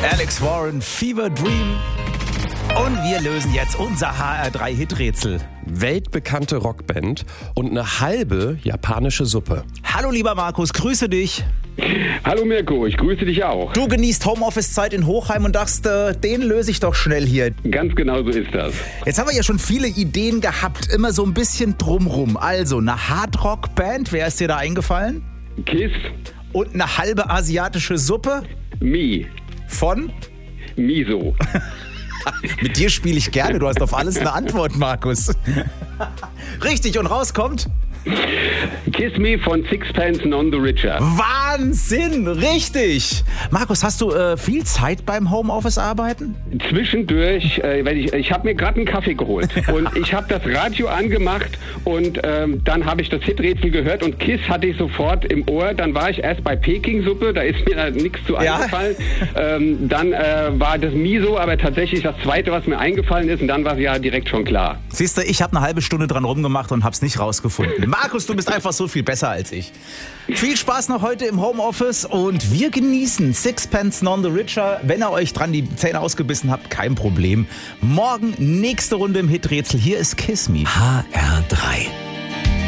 Alex Warren, Fever Dream. Und wir lösen jetzt unser HR3-Hiträtsel. Weltbekannte Rockband und eine halbe japanische Suppe. Hallo lieber Markus, grüße dich. Hallo Mirko, ich grüße dich auch. Du genießt Homeoffice-Zeit in Hochheim und dachtest, den löse ich doch schnell hier. Ganz genau so ist das. Jetzt haben wir ja schon viele Ideen gehabt, immer so ein bisschen drumrum. Also eine Hardrock-Band, wer ist dir da eingefallen? Kiss. Und eine halbe asiatische Suppe? Mi. Von? Miso. Mit dir spiele ich gerne, du hast auf alles eine Antwort, Markus. Richtig, und rauskommt? Kiss Me von Sixpence None the Richer. Wahnsinn, richtig. Markus, hast du viel Zeit beim Homeoffice-Arbeiten? Zwischendurch, ich habe mir gerade einen Kaffee geholt und ich habe das Radio angemacht und dann habe ich das Hiträtsel gehört und Kiss hatte ich sofort im Ohr. Dann war ich erst bei Peking-Suppe, da ist mir nichts zu eingefallen. Dann war das Miso, aber tatsächlich das Zweite, was mir eingefallen ist, und dann war es ja direkt schon klar. Siehst du, ich habe eine halbe Stunde dran rumgemacht und habe es nicht rausgefunden. Markus, du bist einfach so viel besser als ich. Viel Spaß noch heute im Homeoffice und wir genießen Sixpence None the Richer. Wenn ihr euch dran die Zähne ausgebissen habt, kein Problem. Morgen nächste Runde im Hiträtsel. Hier ist Kiss Me. HR3.